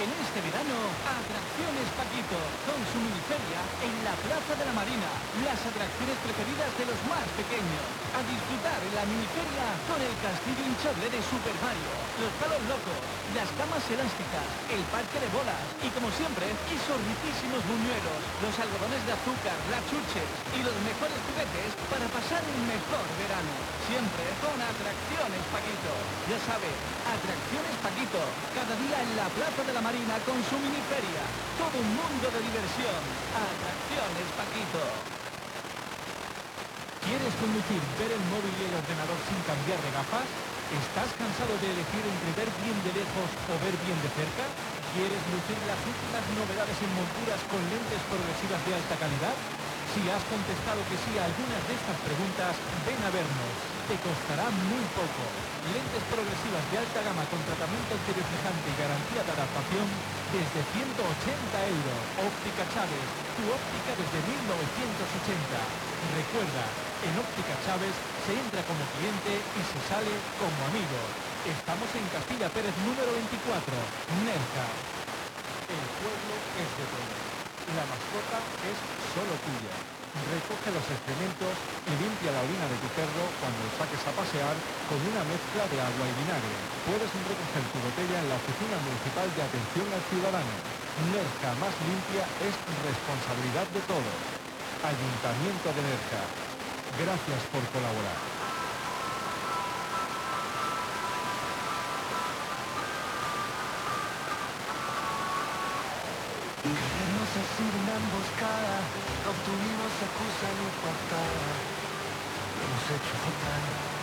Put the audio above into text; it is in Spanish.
En este verano, Atracciones Paquito, con su miniferia en la Plaza de la Marina. Las atracciones preferidas de los más pequeños. A disfrutar en la miniferia con el castillo hinchable de Super Mario, los palos locos, las camas elásticas, el parque de bolas y, como siempre, esos riquísimos buñuelos, los algodones de azúcar, las chuches y los mejores juguetes para pasar un mejor verano. Siempre con Atracciones Paquito. Ya sabes, Atracciones Paquito, cada día en la Plaza de la Marina con su miniferia. Todo un mundo de diversión. Atracciones Paquito. ¿Quieres conducir, ver el móvil y el ordenador sin cambiar de gafas? ¿Estás cansado de elegir entre ver bien de lejos o ver bien de cerca? ¿Quieres lucir las últimas novedades en monturas con lentes progresivas de alta calidad? Si has contestado que sí a algunas de estas preguntas, ven a vernos. Te costará muy poco. Lentes progresivas de alta gama con tratamiento antirreflejante y garantía de adaptación desde 180 euros. Óptica Chávez, tu óptica desde 1980. Recuerda, en Óptica Chávez se entra como cliente y se sale como amigo. Estamos en Castilla Pérez número 24, Nerja. El pueblo es de todos. La mascota es solo tuya. Recoge los excrementos y limpia la orina de tu perro cuando lo saques a pasear con una mezcla de agua y vinagre. Puedes recoger tu botella en la Oficina Municipal de Atención al Ciudadano. Nerja más limpia es responsabilidad de todos. Ayuntamiento de Nerja. Gracias por colaborar. Queremos hacer una emboscada, no obtuvimos excusa ni portada, hemos hecho fatal.